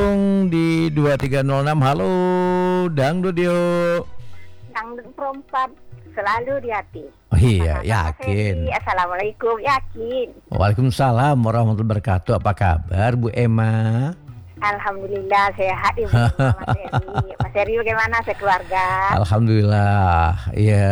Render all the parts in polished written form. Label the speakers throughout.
Speaker 1: bergabung di 2306. Halo, Dangdut yuk.
Speaker 2: Dangdut perempat selalu di hati.
Speaker 1: Oh iya, yakin.
Speaker 2: Assalamualaikum, yakin.
Speaker 1: Waalaikumsalam warahmatullahi wabarakatuh. Apa kabar Bu Emma?
Speaker 2: Alhamdulillah sehat Ibu. Mas Heri. Mas Heri bagaimana sekeluarga?
Speaker 1: Alhamdulillah. Iya,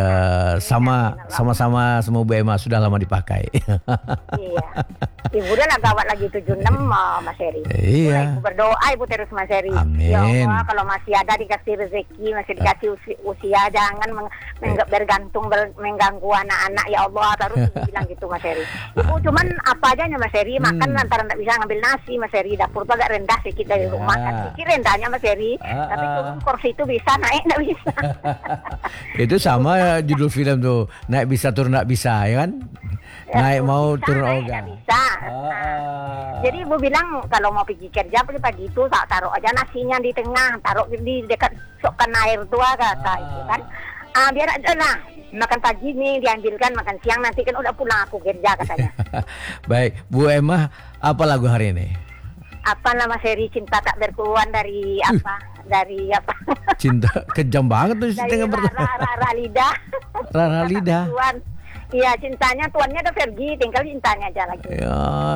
Speaker 1: sama-sama semua Bu Emma sudah lama dipakai.
Speaker 2: Iya. Ibu udah gawat lagi 76 Mas Heri.
Speaker 1: Iya.
Speaker 2: Ibu berdoa Ibu terus Mas Heri.
Speaker 1: Amin.
Speaker 2: Ya Allah, kalau masih ada dikasih rezeki, masih dikasih usia, jangan bergantung mengganggu anak-anak ya Allah. Terus Ibu bilang gitu Mas Heri. Ibu cuman apa aja Mas Heri, makan antara enggak bisa ngambil nasi Mas Heri, dapur tuh agak rendah sedikit dari rumah kan. Sedikit rendahnya Mas Heri. Tapi turun kursi itu bisa, naik enggak bisa.
Speaker 1: Itu sama ya judul film tuh, naik bisa turun enggak bisa ya kan? Naik mau bisa, turun ogah.
Speaker 2: Bisa. Jadi Ibu bilang kalau mau pergi kerja pagi itu taruh aja nasinya di tengah, taruh di dekat sokan air tua kata itu kan. Biar aja lah makan pagi nih diambilkan, makan siang nanti kan udah pulang aku kerja katanya.
Speaker 1: Baik, Bu Emma, apa lagu hari ini?
Speaker 2: Apa nama seri Cinta Tak Bertuan dari apa? Dari apa?
Speaker 1: Cinta kejam banget tuh
Speaker 2: dari Rara Lidah.
Speaker 1: Rara Lidah.
Speaker 2: Iya, cintanya tuannya ada Fergie, tinggal cintanya aja lagi.
Speaker 1: Ya,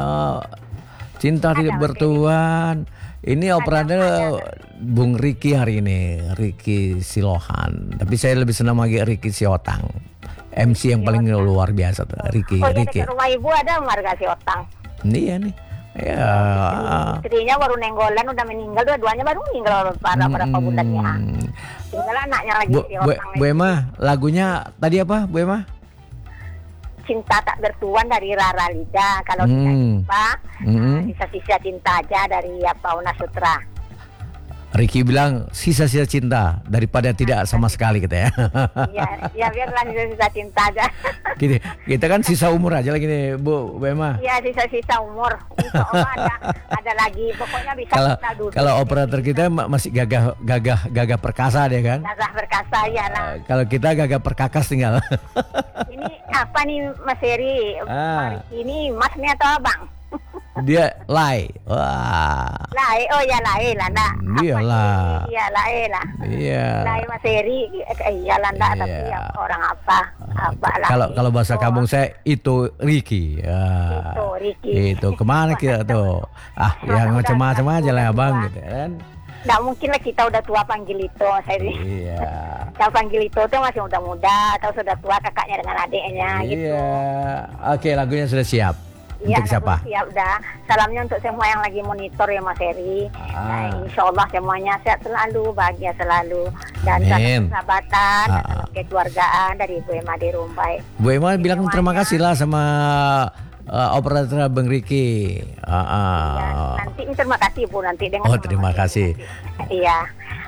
Speaker 1: cinta tidak bertuan. Ini operannya Bung Ricky hari ini, Ricky Silohan. Tapi saya lebih senang lagi Ricky Siotang. MC yang paling luar biasa tuh, Ricky.
Speaker 2: Oh iya, dekat rumah Ibu ada marga Siotang.
Speaker 1: Iya nih. Ya.
Speaker 2: Istrinya baru nenggolan, udah meninggal, dua-duanya baru meninggal berapa bulannya. Tinggal anaknya lagi Siotang.
Speaker 1: Bu Emma, lagunya tadi apa, Bu Emma?
Speaker 2: Cinta Tak Bertuan dari Rara Lidah. Kalau tidak lupa, sisa-sisa cinta aja dari Pauna Sutra.
Speaker 1: Ricky bilang sisa-sisa cinta daripada tidak sama sekali kita ya.
Speaker 2: Iya, biarlah sisa-sisa cinta aja.
Speaker 1: Gini, kita kan sisa umur aja lagi nih Bu Emma.
Speaker 2: Iya, sisa-sisa umur. Insya Allah ada lagi. Pokoknya bisa kita duduk.
Speaker 1: Kalau operator kita masih gagah perkasa deh kan?
Speaker 2: Gagah perkasa ya lah.
Speaker 1: Kalau kita gagah perkakas tinggal.
Speaker 2: Ini apa nih Mas Heri? Ini Mas nih atau Abang?
Speaker 1: Dia Lai. Wah.
Speaker 2: Lai, oh ya Lai lah nak.
Speaker 1: Iya lah.
Speaker 2: Iya Lai lah.
Speaker 1: Iya.
Speaker 2: Lai Mas Heri, iya lah nak, tapi ya, orang apa lah.
Speaker 1: Kalau bahasa kampung saya itu Ricky. Ya.
Speaker 2: Itu Ricky.
Speaker 1: Itu kemana kita tuh? Yang macam-macam aja lah abang gitu kan.
Speaker 2: Nggak mungkin lah kita udah tua panggil itu saya.
Speaker 1: Iya.
Speaker 2: Kalau panggil itu tuh masih muda-muda atau sudah tua kakaknya dengan adiknya gitu.
Speaker 1: Iya. Oke, lagunya sudah siap.
Speaker 2: Iya,
Speaker 1: untuk siapa?
Speaker 2: Siap dah. Salamnya untuk semua yang lagi monitor ya Mas Heri. Nah, insya Allah semuanya sehat selalu, bahagia selalu, dan salam persahabatan, dan salam kekeluargaan dari Ibu Emma di Rumbai.
Speaker 1: Bu Emma bilang terima kasih lah sama operator Bang Ricky.
Speaker 2: Ya, nanti terima kasih Bu nanti dengan.
Speaker 1: Oh terima kasih.
Speaker 2: Iya.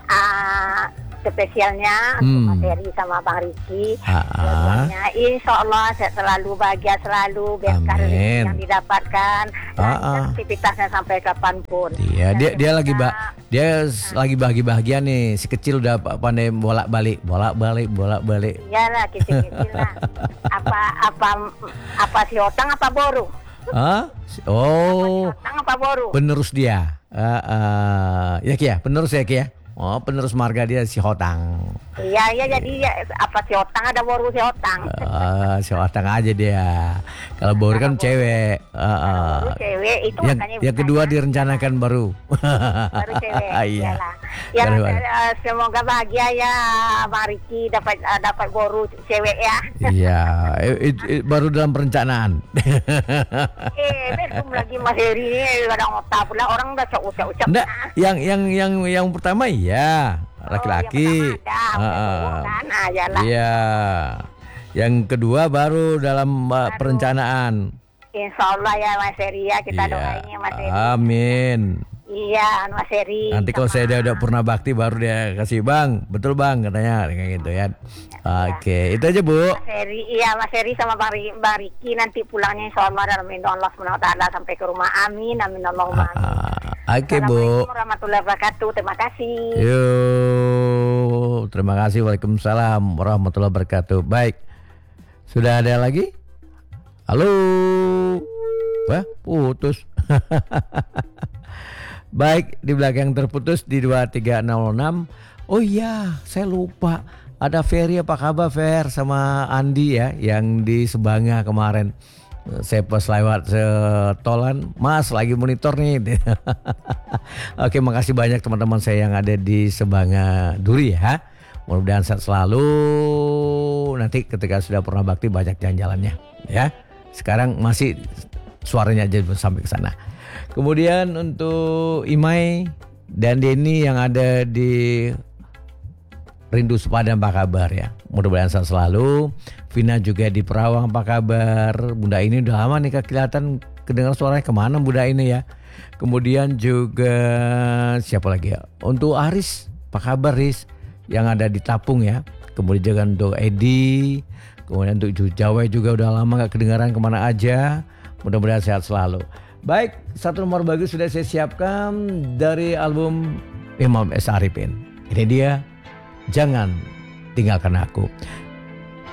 Speaker 2: Spesialnya untuk Mas Heri sama Bang Ricky. Insya Allah sehat selalu, bahagia selalu, berkah yang didapatkan, dan aktivitasnya sampai kapanpun.
Speaker 1: Iya, dia lagi bahagia nih. Si kecil udah pandai bolak-balik.
Speaker 2: Iyalah, kecil-kecil lah. Apa si Otang apa Boru?
Speaker 1: Oh.
Speaker 2: Otang apa Boru?
Speaker 1: Penerus dia. Ya Ki ya, penerus ya Ki ya. Oh, penerus marga dia si Hotang.
Speaker 2: Iya, jadi apa si Hotang ada Boru si Hotang.
Speaker 1: Si Hotang aja dia. Kalau Boru kan cewek.
Speaker 2: Boru cewek itu makanya.
Speaker 1: Yang kedua direncanakan baru.
Speaker 2: Baru cewek.
Speaker 1: Iya.
Speaker 2: Ya, semoga bahagia ya Bang Ricky dapat Boru cewek ya.
Speaker 1: Iya, baru dalam perencanaan.
Speaker 2: Belum lagi Mas Heri ini kadang otak pula orang udah ucap-ucap.
Speaker 1: Enggak, yang pertama iya, laki-laki. Iya. Yang kedua baru dalam perencanaan.
Speaker 2: Insya Allah ya Mas Heri ya, kita doain ya Mas Heri.
Speaker 1: Amin.
Speaker 2: Iya Mas Heri.
Speaker 1: Nanti kalau saya udah purna bakti baru dia kasih Bang, betul Bang katanya kayak gitu ya. Oke, itu aja Bu.
Speaker 2: Mas Heri, iya Mas Heri sama Bang Ricky nanti pulangnya Insya Allah dalam lindungan Allah SWT sampai ke rumah. Amin, amin Allahumma amin.
Speaker 1: Oke Bu.
Speaker 2: Assalamualaikum warahmatullahi wabarakatuh. Terima kasih.
Speaker 1: Yuk, terima kasih. Waalaikumsalam warahmatullahi wabarakatuh. Baik, sudah ada lagi? Halo. Wah, putus. Baik, di belakang terputus di 2306. Oh iya, saya lupa. Ada Ferry, apa kabar Fer sama Andi ya yang di Sebanga kemarin. Saya pas lewat setolan, Mas lagi monitor nih. Oke, makasih banyak teman-teman saya yang ada di Sebanga Duri ya. Mudah-mudahan sehat selalu. Nanti ketika sudah pernah bakti banyak jalan-jalannya ya. Sekarang masih suaranya aja sampai ke sana. Kemudian untuk Imai dan Denny yang ada di Rindu Sepadan, apa kabar ya? Mudah-mudahan sehat selalu. Vina juga di Perawang, apa kabar? Bunda ini udah lama nih kelihatan kedengar suaranya, kemana Bunda ini ya? Kemudian juga siapa lagi ya? Untuk Aris, apa kabar Riz? Yang ada di Tapung ya. Kemudian juga untuk Edi. Kemudian untuk Jawa juga udah lama gak kedengaran, kemana aja. Mudah-mudahan sehat selalu. Baik, satu nomor bagus sudah saya siapkan dari album Imam S. Arifin. Ini dia, Jangan Tinggalkan Aku.